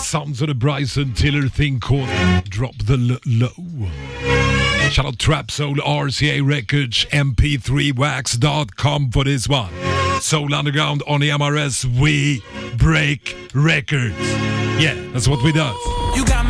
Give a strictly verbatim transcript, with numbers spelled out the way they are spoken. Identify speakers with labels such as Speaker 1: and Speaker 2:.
Speaker 1: Sounds of the Bryson Tiller thing called Drop the L- Low. Shout out Trap Soul, R C A Records, M P three wax dot com for this one. Soul Underground on the M R S, we break records. Yeah, that's what we do.
Speaker 2: You got my